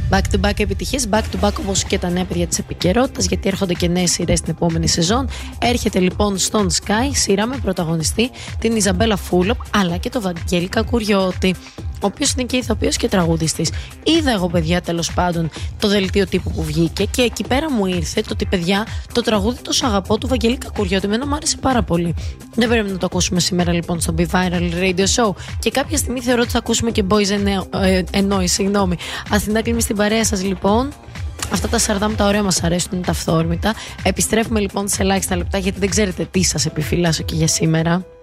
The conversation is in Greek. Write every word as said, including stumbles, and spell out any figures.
Back to back επιτυχίες, back to back όπως και τα νέα παιδιά της επικαιρότητας, γιατί έρχονται και νέες σειρές την επόμενη σεζόν. Έρχεται λοιπόν στον Sky σειρά με πρωταγωνιστή την Ιζαμπέλα Φούλοπ, αλλά και το Βαγγέλη Κακουριώτη, ο οποίος είναι και ηθοποιός και τραγουδιστής. Είδα εγώ, παιδιά, τέλος πάντων, το δελτίο τύπου που βγήκε και εκεί πέρα μου ήρθε το ότι, παιδιά, το τραγούδι τόσο αγαπώ του Βαγγέλη Κακουριώτη, εμένα μου άρεσε πάρα πολύ. Δεν πρέπει να το ακούσουμε σήμερα λοιπόν στο Be Viral Radio Show. Και κάποια στιγμή θεωρώ ότι θα ακούσουμε και Boys Ennoy, συγγνώμη. Αθηνά Κλίμη στην παρέα σας λοιπόν. Αυτά τα σαρδάμ τα ωραία μας αρέσουν, είναι τα αυθόρμητα. Επιστρέφουμε λοιπόν σε ελάχιστα λεπτά, γιατί δεν ξέρετε τι σας επιφυλάσσω και για σήμερα.